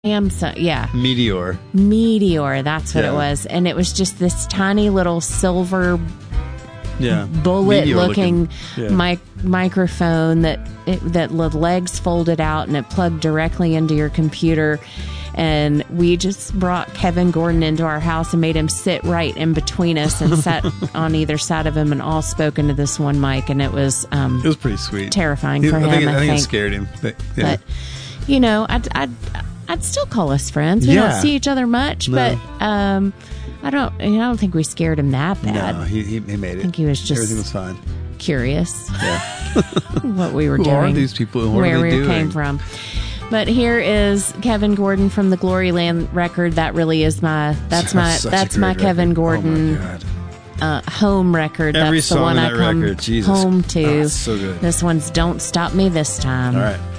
Samsung, yeah. Meteor, that's what it was. And it was just this tiny little silver bullet-looking microphone that the legs folded out and it plugged directly into your computer. And we just brought Kevin Gordon into our house and made him sit right in between us and sat on either side of him and all spoke into this one mic. And it was pretty sweet. Terrifying for him, I think. It scared him. But you know, I'd still call us friends. We don't see each other much, but I don't think we scared him that bad. No, he made it. I think he was just everything was fine. Curious. Yeah. What we were doing. Who are these people? Where we came from. But here is Kevin Gordon from the Gloryland record. That really is that's my Kevin Gordon home record. Every that's the one I come record. home to. Oh, so good. This one's Don't Stop Me This Time. All right.